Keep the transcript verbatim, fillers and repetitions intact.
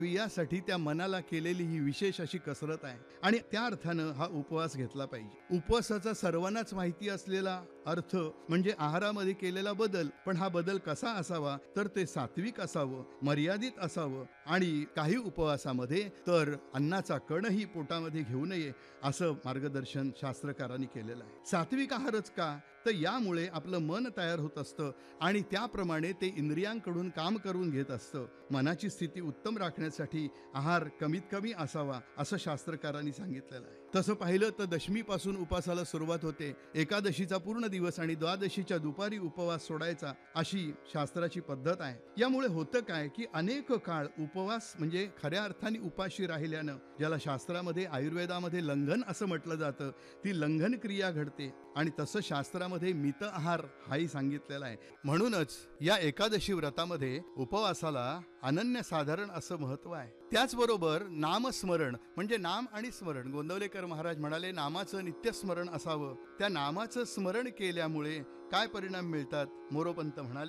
यासाठी त्या मनाला केलेली ही विशेष अशी कसरत आहे आणि त्या अर्थानं हा उपवास घेतला पाहिजे. उपवासाचा सर्वांनाच माहिती असलेला अर्थ म्हणजे आहारामध्ये केलेला बदल. पण हा बदल कसा असावा तर ते सात्विक असावं, मर्यादित असावं आणि काही उपवासामध्ये तर अन्नाचा कणही पोटामध्ये घेऊ नये असं मार्गदर्शन शास्त्रकारांनी केलेलं आहे. सात्विक आहारच का तर यामुळे आपलं मन तयार होत असतं आणि त्याप्रमाणे ते इंद्रियांकडून काम करून घेत असतं. मनाची स्थिती उत्तम राखण्यासाठी आहार कमीत कमी असावा असं शास्त्रकारांनी सांगितलेलं आहे. तसं पाहिलं तर दशमीपासून उपवासाला सुरुवात होते. एकादशीचा पूर्ण दिवस आणि द्वादशीच्या दुपारी उपवास सोडायचा अशी शास्त्राची पद्धत आहे. यामुळे होतं काय की अनेक काळ उपवास म्हणजे खऱ्या अर्थाने उपाशी राहिल्यानं ज्याला शास्त्रामध्ये आयुर्वेदामध्ये लंघन असं म्हटलं जातं ती लंघन क्रिया घडते आणि तसं शास्त्रामध्ये मित आहार हाही सांगितलेला आहे. म्हणूनच या एकादशी व्रतामध्ये उपवासाला अनन्यसाधारण असं महत्व आहे. त्याचबरोबर नामस्मरण म्हणजे नाम आणि स्मरण. गोंदवलेकर महाराज म्हणाले नामाचं नित्यस्मरण असावं. त्या नामाचं स्मरण केल्यामुळे काय परिणाम मिळतात मोरोपंत म्हणाले